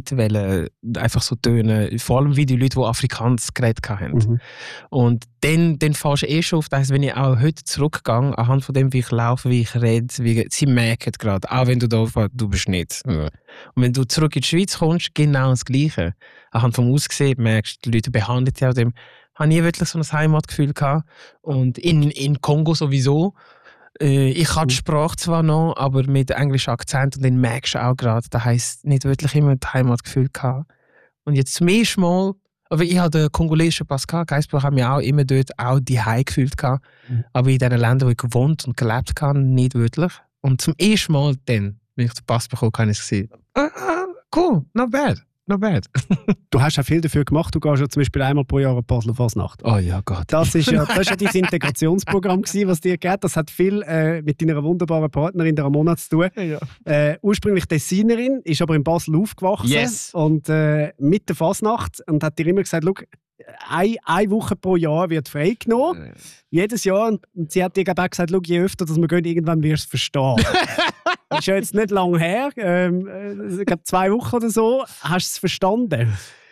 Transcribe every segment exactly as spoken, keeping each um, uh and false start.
nicht wollen, einfach so tönen. Vor allem wie die Leute, die Afrikaans geredet haben. Mhm. Und dann, dann fährst du eh schon auf das, wenn ich auch heute zurückgehe, anhand von dem, wie ich laufe, wie ich rede, wie, sie merken gerade, auch wenn du da du bist nicht. Und wenn du zurück in die Schweiz kommst, genau das Gleiche. Anhand vom Aussehen merkst du, die Leute behandeln dich auch dem. Ich habe nie wirklich so ein Heimatgefühl gehabt. Und in, in Kongo sowieso. Äh, ich habe die Sprache zwar noch, aber mit englischem Akzent. Und dann merkst du auch gerade, das heisst nicht wirklich immer das Heimatgefühl gehabt. Und jetzt zum ersten Mal, aber ich hatte den kongolesischen Pass gehabt. Geisbruch haben wir auch immer dort auch die Hause gefühlt gehabt. Mhm. Aber in den Ländern, wo ich gewohnt und gelebt habe, nicht wirklich. Und zum ersten Mal dann, wenn ich den Pass bekommen habe, habe ich gesehen, ah, cool, not bad. Not bad. Du hast ja viel dafür gemacht. Du gehst ja zum Beispiel einmal pro Jahr an Basler Fasnacht. Oh ja, Gott. Das ist ja, das ist ja dein Integrationsprogramm gewesen, was dir geht. Das hat viel äh, mit deiner wunderbaren Partnerin, der Ramona, zu tun. Ja. Äh, ursprünglich Tessinerin, ist aber in Basel aufgewachsen. Yes. Und äh, mit der Fasnacht. Und hat dir immer gesagt, schau, eine, eine Woche pro Jahr wird freigenommen. Jedes Jahr. Und sie hat dir auch gesagt, schau, je öfter dass wir gehen, irgendwann wirst du es verstehen. Das ist ja jetzt nicht lange her. Ähm, ich glaube, zwei Wochen oder so. Hast du es verstanden?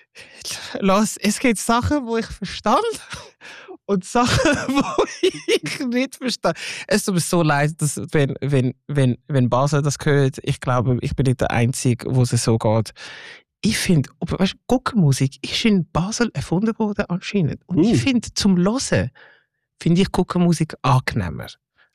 Los, es gibt Sachen, die ich verstand und Sachen, die ich nicht verstehe. Es tut mir so leid, dass, wenn, wenn, wenn, wenn Basel das hört, ich glaube, ich bin nicht der Einzige, wo es so geht. Ich finde, weißt du, Guckenmusik ist in Basel erfunden worden anscheinend. Und mm. ich finde, zum Hören finde ich Guckenmusik angenehmer.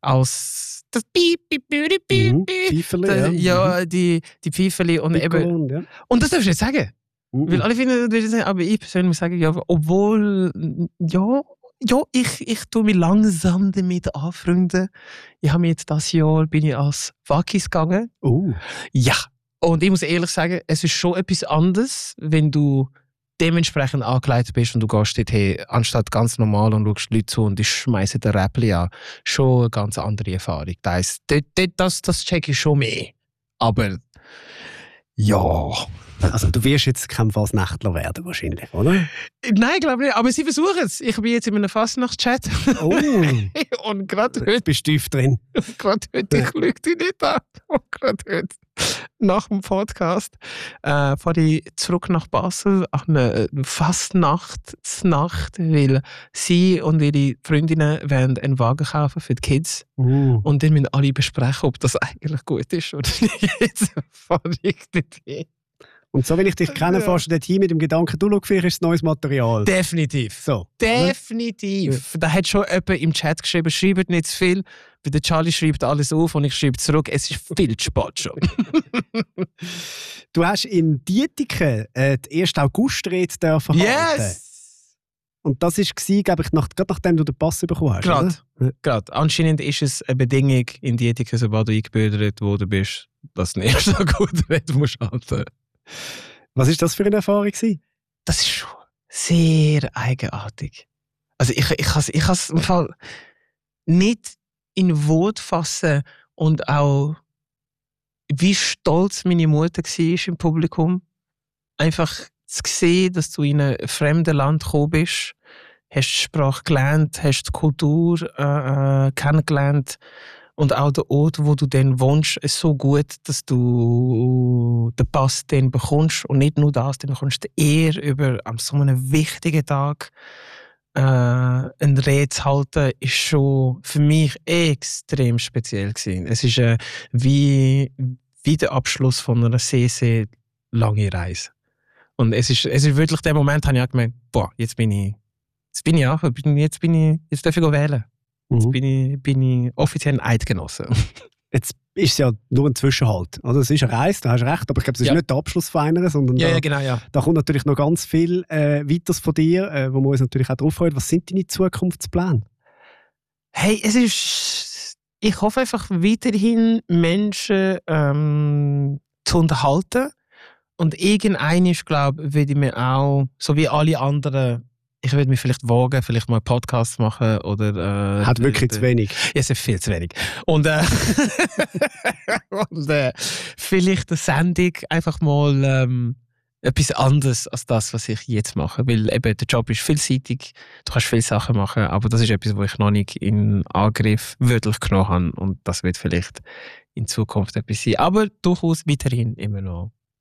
Als das Piep, Piep, Piep, Piep, mhm. Pfeifeli, ja. Ja, die, die Pfeifeli. Und, eben, ja. und das darfst du nicht sagen. Mhm. Weil alle finden, das sagen, aber ich persönlich muss sagen, ja, obwohl, ja, ja ich, ich tue mich langsam damit anfreunden. Ich habe mir jetzt dieses Jahr bin ich als Wakis gegangen. Oh. Ja. Und ich muss ehrlich sagen, es ist schon etwas anderes, wenn du dementsprechend angekleidet bist und du gehst dort hin, anstatt ganz normal und schaust die Leute zu und die schmeißen den Räppli an. Schon eine ganz andere Erfahrung. Das heisst, das, das, das check ich schon mehr. Aber ja. Also du wirst jetzt kein Fasnächtler werden wahrscheinlich, oder? Nein, glaube nicht. Aber sie versuchen es. Ich bin jetzt in einem Fasnachtschat. Oh. Und gerade heute... Bist du tief drin? Gerade heute, ich lüge dich nicht an. Und gerade heute, nach dem Podcast, äh, fahre ich zurück nach Basel an eine Fastnachtsnacht, weil sie und ihre Freundinnen wollen einen Wagen kaufen für die Kids. Uh. Und dann müssen alle besprechen, ob das eigentlich gut ist oder nicht. Jetzt fahre ich nicht hin. Und so, wenn ich dich kenne, fährst du dorthin mit dem Gedanken, du, schau, vielleicht ist es neues Material. Definitiv. So. Definitiv. Ja. Da hat schon jemand im Chat geschrieben, schreibt nicht zu viel. Weil der Charlie schreibt alles auf und ich schreibe zurück. Es ist viel zu spät schon. Du hast in Dietiken äh, die erste August-Rede dürfen halten. Yes! Und das war, glaube ich, nach, gerade nachdem du den Pass bekommen hast. Gerade. Gerade. Anscheinend ist es eine Bedingung in Dietiken, sobald du eingebürgert worden bist, dass du die erste August-Rede musst halten. Was war das für eine Erfahrung? Das ist schon sehr eigenartig. Also ich, ich kann es ich im Fall nicht in Worte fassen und auch wie stolz meine Mutter war im Publikum. Einfach zu sehen, dass du in ein fremdes Land gekommen bist, hast die Sprache gelernt, hast die Kultur äh, äh, kennengelernt. Und auch der Ort, wo du dann wohnst, ist so gut, dass du den Pass dann bekommst. Und nicht nur das, dann bekommst du die Ehre, über an so einem wichtigen Tag äh, eine Rede zu halten, ist schon für mich extrem speziell gewesen. Es ist äh, wie, wie der Abschluss von einer sehr, sehr langen Reise. Und es ist, es ist wirklich der Moment, wo ich gemerkt, boah, jetzt bin ich, jetzt bin ich auch, jetzt bin ich, jetzt darf ich wählen. Jetzt bin ich, bin ich offiziell ein Eidgenosse. Jetzt ist es ja nur ein Zwischenhalt. Also es ist eine Reise, da hast du recht, aber ich glaube, es ist ja nicht der Abschluss von einer, sondern ja, da, ja, genau, ja. da kommt natürlich noch ganz viel äh, Weiteres von dir, äh, wo wir uns natürlich auch drauf freuen. Was sind deine Zukunftspläne? Hey, es ist... Ich hoffe einfach weiterhin Menschen ähm, zu unterhalten. Und irgendwann ist, glaube ich, würde ich mir auch, so wie alle anderen, ich würde mich vielleicht wagen, vielleicht mal einen Podcast machen oder... Äh, Hat wirklich d- zu wenig. Ja, es ist viel zu wenig. Und, äh, und äh, vielleicht eine Sendung einfach mal ähm, etwas anderes als das, was ich jetzt mache. Weil eben der Job ist vielseitig, du kannst viele Sachen machen, aber das ist etwas, wo ich noch nicht in Angriff wirklich genommen habe. Und das wird vielleicht in Zukunft etwas sein. Aber durchaus weiterhin immer noch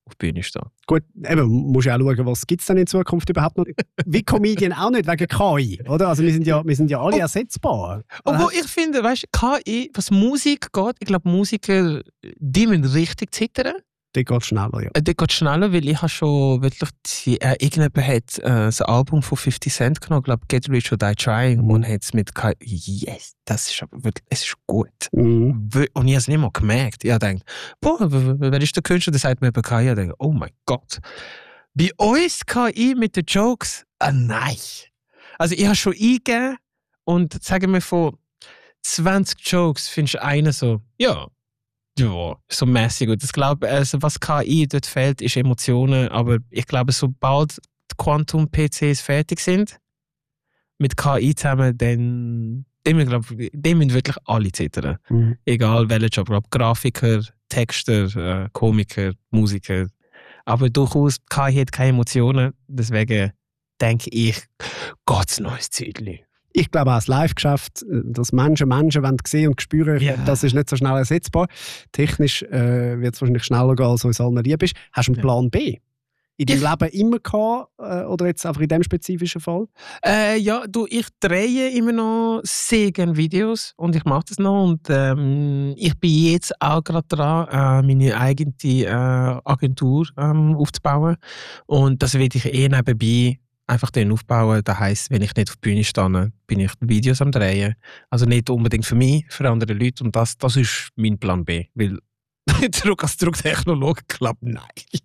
auf die Bühne stehen. Gut, eben, musst du auch schauen, was gibt es denn in Zukunft überhaupt noch. Wie Comedian auch nicht, wegen K I, oder? Also wir sind ja, wir sind ja alle oh, ersetzbar. Obwohl ich finde, weißt, K I, was Musik geht, ich glaube Musiker, die müssen richtig zittern. Der geht schneller, ja. Der geht schneller, weil ich habe schon wirklich, die, äh, irgendjemand hat äh, das Album von fifty Cent genommen, ich glaube Get Rich or Die Trying, mhm. und hat es mit K I, yes, das ist aber wirklich, es ist gut. Mhm. Und ich habe es nicht mal gemerkt. Ich habe gedacht, boah, wer ist der Künstler, der sagt mir über K I? Ich denke, oh mein Gott. Bei uns K I mit den Jokes, ah nein. Also ich habe schon eingegeben und sagen wir von zwanzig Jokes findest du einen so, ja, ja, so mäßig gut. Ich glaube, also was K I dort fehlt, ist Emotionen. Aber ich glaube, sobald die Quantum-P Cs fertig sind, mit K I zusammen, dann dem, glaub, dem müssen wirklich alle zittern. Mhm. Egal welcher Job. Glaub, Grafiker, Texter, äh, Komiker, Musiker. Aber durchaus, K I hat keine Emotionen. Deswegen denke ich, Gott's neues Zeitchen. Ich glaube auch das Live-Geschäft, dass Menschen Menschen wollen sehen und spüren, yeah. das ist nicht so schnell ersetzbar. Technisch äh, wird es wahrscheinlich schneller gehen, als uns allen lieb ist. Hast du einen Plan B? In deinem ich, Leben immer gehabt, äh, oder jetzt einfach in diesem spezifischen Fall? Äh, ja, du, ich drehe immer noch sehr gerne Videos und ich mache das noch. Und ähm, ich bin jetzt auch gerade dran, äh, meine eigene äh, Agentur ähm, aufzubauen. Und das werde ich eh nebenbei einfach den aufbauen. Das heisst, wenn ich nicht auf der Bühne stehe, bin ich Videos am Drehen. Also nicht unbedingt für mich, für andere Leute. Und das, das ist mein Plan B. Weil zurück als Drucktechnologe klappt nein.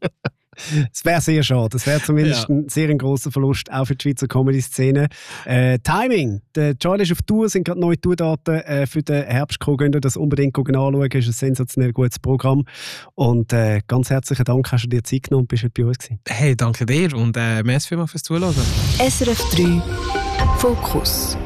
Es wäre sehr schade. Das wäre zumindest ja. ein sehr grosser Verlust, auch für die Schweizer Comedy-Szene. Äh, Timing. Der Joel ist auf Tour, sind gerade neue Tourdaten äh, für den Herbst gekommen. Könnt ihr das unbedingt anschauen. Es ist ein sensationell gutes Programm. Und äh, ganz herzlichen Dank, hast du dir Zeit genommen und bist heute bei uns gewesen. Hey, danke dir und äh, merci vielmals fürs Zuhören. S R F drei Fokus.